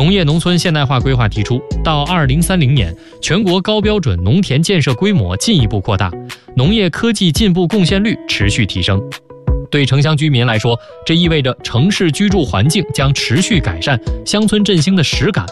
农业农村现代化规划提出，到2030年，全国高标准农田建设规模进一步扩大，农业科技进步贡献率持续提升。对城乡居民来说，这意味着城市居住环境将持续改善，乡村振兴的实感